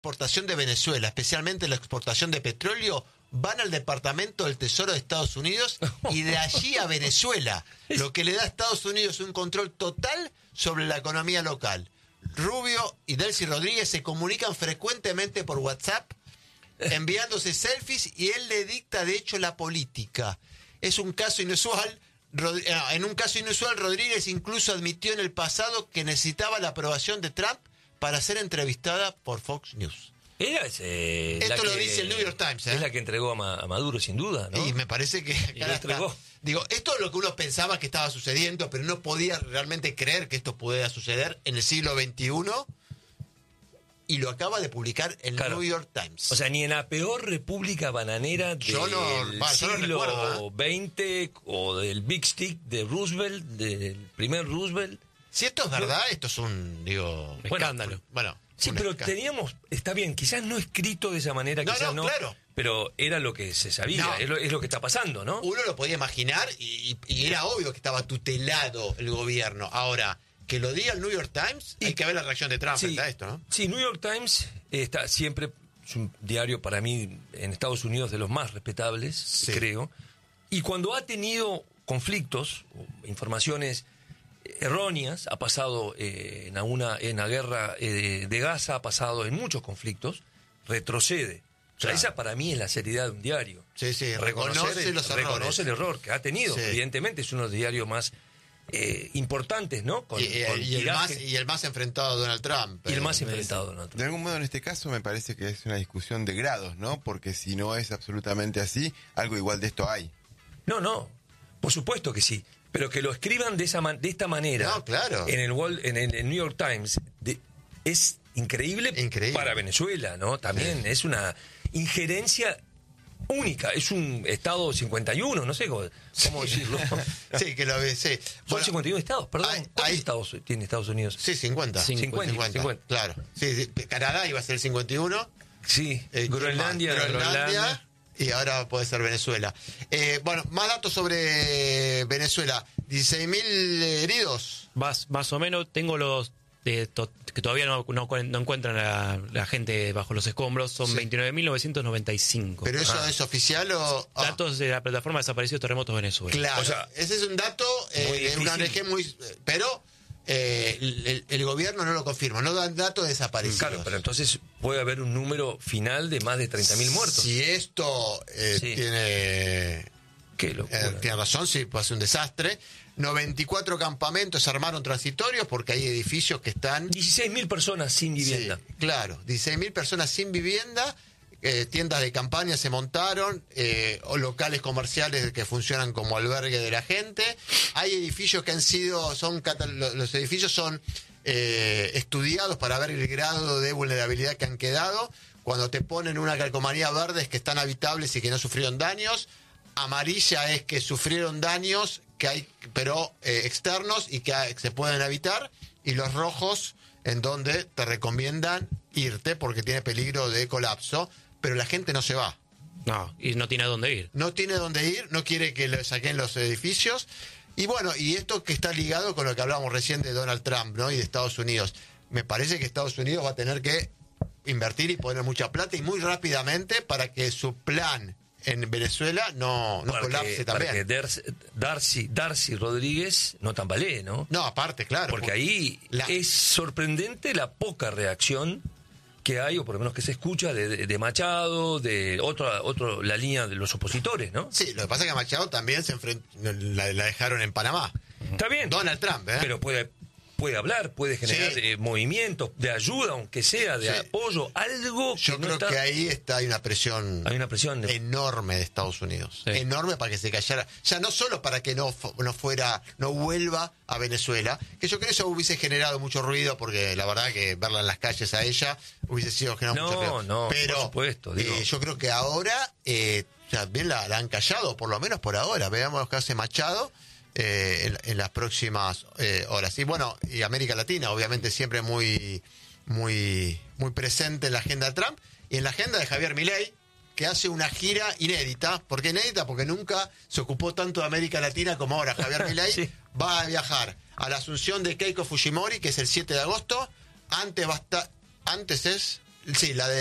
exportación de Venezuela, especialmente la exportación de petróleo, van al Departamento del Tesoro de Estados Unidos y de allí a Venezuela, lo que le da a Estados Unidos un control total sobre la economía local. Rubio y Delcy Rodríguez se comunican frecuentemente por WhatsApp, enviándose selfies, y él le dicta de hecho la política. Es un caso inusual. En un caso inusual, Rodríguez incluso admitió en el pasado que necesitaba la aprobación de Trump para ser entrevistada por Fox News. Esto lo dice el New York Times. Es la que entregó a Maduro, sin duda, ¿no? Y me parece que lo entregó. Digo, esto es lo que uno pensaba que estaba sucediendo, pero no podía realmente creer que esto pudiera suceder en el siglo XXI, y lo acaba de publicar el New York Times. O sea, ni en la peor república bananera del siglo XX o del Big Stick de Roosevelt, del primer Roosevelt. Si esto es verdad, esto es un escándalo. Bueno, sí, pero teníamos, está bien, quizás no escrito de esa manera, quizás no, claro. Pero era lo que se sabía, es lo que está pasando, ¿no? Uno lo podía imaginar y era obvio que estaba tutelado el gobierno. Ahora, que lo diga el New York Times, hay que ver la reacción de Trump frente a esto, ¿no? Sí, New York Times está siempre, es un diario para mí en Estados Unidos de los más respetables, creo. Y cuando ha tenido conflictos, informaciones erróneas, ha pasado en la guerra de Gaza, ha pasado en muchos conflictos, retrocede. O sea, esa para mí es la seriedad de un diario. Sí, reconoce los errores. Reconoce el error que ha tenido. Sí. Evidentemente es uno de los diarios más importantes, ¿no? Y el más enfrentado a Donald Trump. Y el más enfrentado a Donald Trump. De algún modo, en este caso, me parece que es una discusión de grados, ¿no? Porque si no es absolutamente así, algo igual de esto hay. No, por supuesto que sí. Pero que lo escriban de esta manera, no, claro, en el New York Times, es increíble para Venezuela, ¿no? También es una injerencia única, es un estado 51, no sé cómo decirlo. Sí, que lo ve, sí. Son 51 estados, perdón. ¿Cuántos estados tiene Estados Unidos? Sí, 50. 50. Claro. Sí, Canadá iba a ser 51. Sí, Groenlandia. Y ahora puede ser Venezuela. Bueno, más datos sobre Venezuela. 16.000 heridos. Más o menos. Tengo los que todavía no encuentran a la gente bajo los escombros. Son 29.995. ¿Pero eso es oficial o...? Datos de la plataforma Desaparecidos Terremotos Venezuela. Claro, o sea, ese es un dato de una ONG muy... Pero... el gobierno no lo confirma, no dan datos de desaparecidos. Claro, pero entonces puede haber un número final de más de 30.000 muertos. Si esto tiene razón, sí, puede ser un desastre. 94 campamentos se armaron transitorios porque hay edificios que están... 16.000 personas sin vivienda. Sí, claro, 16.000 personas sin vivienda. Tiendas de campaña se montaron, o locales comerciales que funcionan como albergue de la gente. Hay edificios que los edificios son estudiados para ver el grado de vulnerabilidad que han quedado. Cuando te ponen una calcomanía verde es que están habitables y que no sufrieron daños. Amarilla es que sufrieron daños pero externos y que se pueden evitar. Y los rojos en donde te recomiendan irte porque tiene peligro de colapso. Pero la gente no se va. No, y no tiene a dónde ir. No tiene dónde ir, no quiere que le saquen los edificios. Y bueno, y esto que está ligado con lo que hablábamos recién de Donald Trump, ¿no? Y de Estados Unidos. Me parece que Estados Unidos va a tener que invertir y poner mucha plata y muy rápidamente para que su plan en Venezuela no colapse también. Para que Darcy Rodríguez no tambalee, ¿no? No, aparte, claro. Porque ahí es sorprendente la poca reacción que hay, o por lo menos que se escucha, de Machado, de la línea de los opositores, ¿no? Sí, lo que pasa es que Machado también la dejaron en Panamá. Está bien. Donald Trump, Pero puede hablar, puede generar movimientos de ayuda, aunque sea de apoyo, algo que yo creo que ahí hay una presión enorme de Estados Unidos, enorme para que se callara, ya no solo para que no vuelva a Venezuela, que yo creo que eso hubiese generado mucho ruido, porque la verdad que verla en las calles a ella hubiese sido generado mucho ruido. Pero por supuesto, yo creo que ahora bien la han callado, por lo menos por ahora. Veamos lo que hace Machado en las próximas horas. Y bueno, y América Latina, obviamente, siempre muy, muy, muy presente en la agenda de Trump y en la agenda de Javier Milei, que hace una gira inédita. ¿Por qué inédita? Porque nunca se ocupó tanto de América Latina como ahora. Javier Milei va a viajar a la asunción de Keiko Fujimori, que es el 7 de agosto. Antes es Sí, la de